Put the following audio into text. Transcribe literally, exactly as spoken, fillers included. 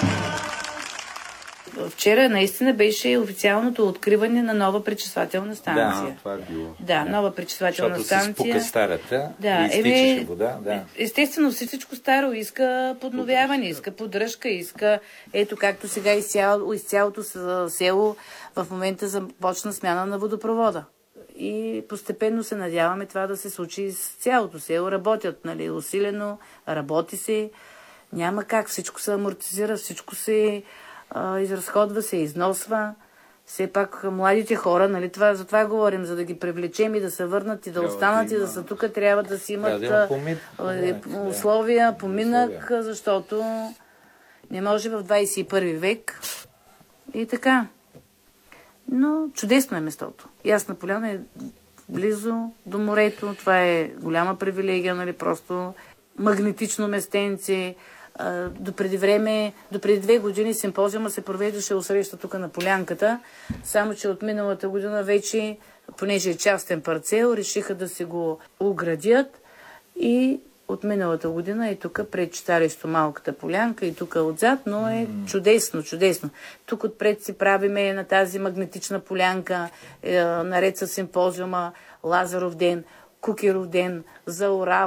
Вчера наистина беше официалното откриване на нова пречиствателна станция. Да, това е било. Да, нова пречиствателна Защото станция. Защото се спука старата да, и изтичаше вода. Да. Естествено, всичко старо иска подновяване, иска поддръжка, иска... Ето както сега из, цяло, из цялото село в момента започна смяна на водопровода. И постепенно се надяваме това да се случи с цялото село. Работят, нали, усилено, работи се. Няма как, всичко се амортизира, всичко се а, изразходва, се износва. Все пак младите хора, нали, това, за това говорим, за да ги привлечем и да се върнат и да трябва останат да има... и да са тук, трябва да си имат да, да помит... условия, да. поминък, условия. Защото не може в двадесет и първи век и така. Но чудесно е местото. Ясна поляна е близо до морето, това е голяма привилегия, нали, просто магнетично местенце. До преди време, до преди две години симпозиума се провеждаше осреща тук на полянката, само че от миналата година вече, понеже е частен парцел, решиха да се го оградят и от миналата година е тук пред читалището Малката полянка и тук отзад, но е mm. чудесно, чудесно. Тук отпред си правиме на тази магнетична полянка, е, наред с симпозиума Лазаров ден, Кукеров ден, за Орава.